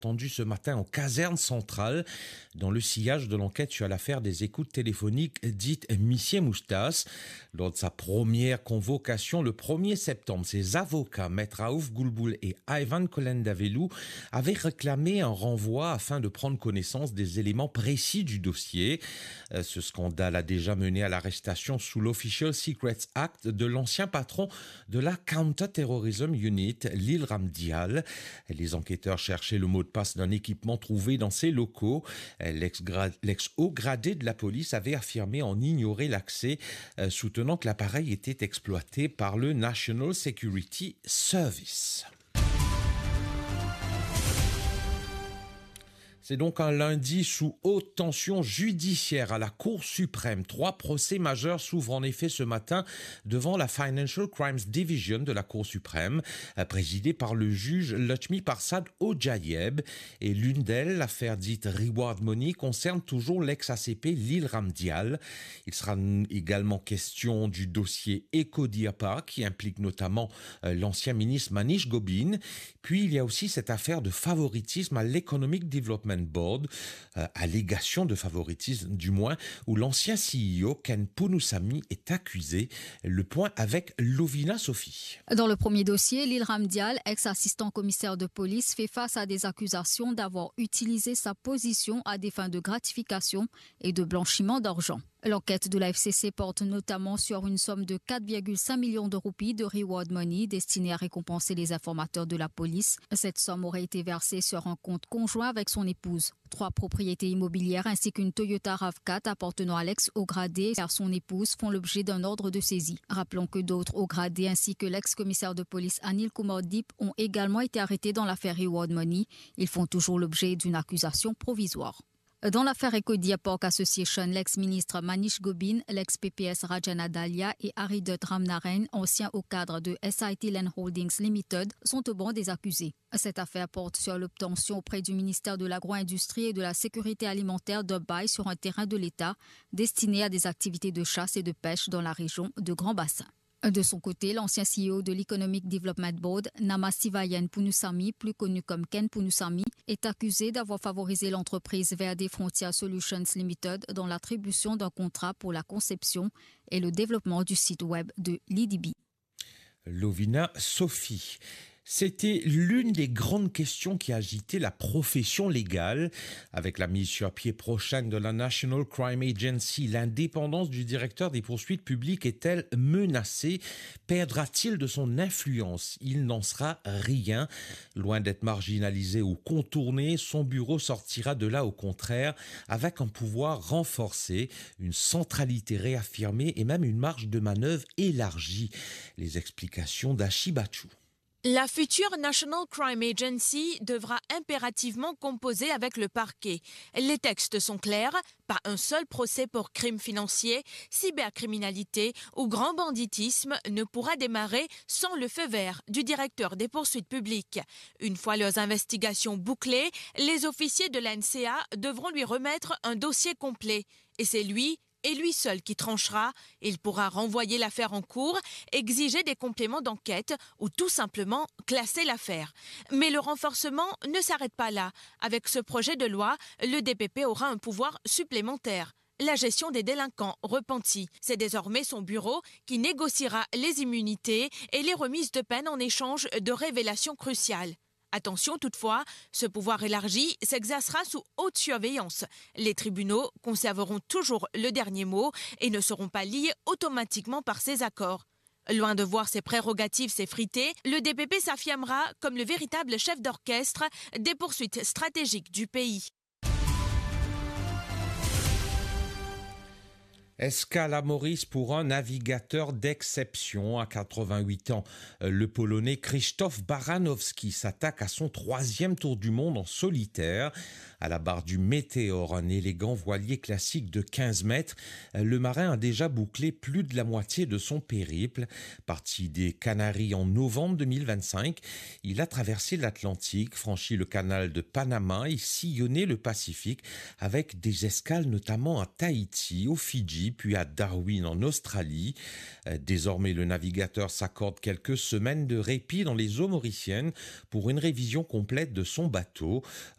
Entendu ce matin en caserne centrale dans le sillage de l'enquête sur l'affaire des écoutes téléphoniques dites Missier Moustas. Lors de sa première convocation le 1er septembre, ses avocats, Maître Raouf Goulboul et Ivan Kolendavelou, avaient réclamé un renvoi afin de prendre connaissance des éléments précis du dossier. Ce scandale a déjà mené à l'arrestation sous l'Official Secrets Act de l'ancien patron de la Counter-Terrorism Unit, Lilram Dial. Les enquêteurs cherchaient le mot de passe d'un équipement trouvé dans ses locaux. L'ex-haut gradé de la police avait affirmé en ignorer l'accès, soutenant que l'appareil était exploité par le National Security Service. C'est donc un lundi sous haute tension judiciaire à la Cour suprême. 3 procès majeurs s'ouvrent en effet ce matin devant la Financial Crimes Division de la Cour suprême, présidée par le juge Lakshmi Prasad Ojayeb. Et l'une d'elles, l'affaire dite Reward Money, concerne toujours l'ex-ACP Lilram Dial. Il sera également question du dossier Ecodiapa, qui implique notamment l'ancien ministre Manish Gobin. Puis il y a aussi cette affaire de favoritisme à l'Economic Development Board, allégation de favoritisme du moins, où l'ancien CEO Ken Punusamy est accusé. Le point avec Lovina Sophie. Dans le premier dossier, Lilram Dial, ex-assistant commissaire de police, fait face à des accusations d'avoir utilisé sa position à des fins de gratification et de blanchiment d'argent. L'enquête de la FCC porte notamment sur une somme de 4,5 millions de roupies de reward money destinée à récompenser les informateurs de la police. Cette somme aurait été versée sur un compte conjoint avec son épouse. 3 propriétés immobilières ainsi qu'une Toyota RAV4 appartenant à l'ex-haut gradé et à son épouse font l'objet d'un ordre de saisie. Rappelons que d'autres hauts gradés ainsi que l'ex-commissaire de police Anil Kumar Deep ont également été arrêtés dans l'affaire reward money. Ils font toujours l'objet d'une accusation provisoire. Dans l'affaire Ecodia Pork Association, l'ex-ministre Manish Gobin, l'ex-PPS Rajana Dalia et Haridut Ramnarain, anciens hauts cadres de SIT Land Holdings Limited, sont au banc des accusés. Cette affaire porte sur l'obtention auprès du ministère de l'Agro-Industrie et de la Sécurité alimentaire d'un bail sur un terrain de l'État destiné à des activités de chasse et de pêche dans la région de Grand Bassin. De son côté, l'ancien CEO de l'Economic Development Board, Namasivayan Punusamy, plus connu comme Ken Punusamy, est accusé d'avoir favorisé l'entreprise Verde Frontier Solutions Limited dans l'attribution d'un contrat pour la conception et le développement du site web de l'IDB. Lovina Sophie. C'était l'une des grandes questions qui agitait la profession légale. Avec la mise sur pied prochaine de la National Crime Agency, l'indépendance du directeur des poursuites publiques est-elle menacée? Perdra-t-il de son influence? Il n'en sera rien. Loin d'être marginalisé ou contourné, son bureau sortira de là au contraire, avec un pouvoir renforcé, une centralité réaffirmée et même une marge de manœuvre élargie. Les explications d'Ashi Bachou. La future National Crime Agency devra impérativement composer avec le parquet. Les textes sont clairs, pas un seul procès pour crimes financiers, cybercriminalité ou grand banditisme ne pourra démarrer sans le feu vert du directeur des poursuites publiques. Une fois leurs investigations bouclées, les officiers de la NCA devront lui remettre un dossier complet. Et c'est lui et lui seul qui tranchera. Il pourra renvoyer l'affaire en cours, exiger des compléments d'enquête ou tout simplement classer l'affaire. Mais le renforcement ne s'arrête pas là. Avec ce projet de loi, le DPP aura un pouvoir supplémentaire. La gestion des délinquants repentis. C'est désormais son bureau qui négociera les immunités et les remises de peine en échange de révélations cruciales. Attention toutefois, ce pouvoir élargi s'exercera sous haute surveillance. Les tribunaux conserveront toujours le dernier mot et ne seront pas liés automatiquement par ces accords. Loin de voir ses prérogatives s'effriter, le DPP s'affirmera comme le véritable chef d'orchestre des poursuites stratégiques du pays. Escale à Maurice pour un navigateur d'exception. À 88 ans, le Polonais Krzysztof Baranowski s'attaque à son 3e tour du monde en solitaire. À la barre du Météor, un élégant voilier classique de 15 mètres, le marin a déjà bouclé plus de la moitié de son périple. Parti des Canaries en novembre 2025, il a traversé l'Atlantique, franchi le canal de Panama et sillonné le Pacifique avec des escales notamment à Tahiti, aux Fidji, puis à Darwin en Australie. Désormais, le navigateur s'accorde quelques semaines de répit dans les eaux mauriciennes pour une révision complète de son bateau.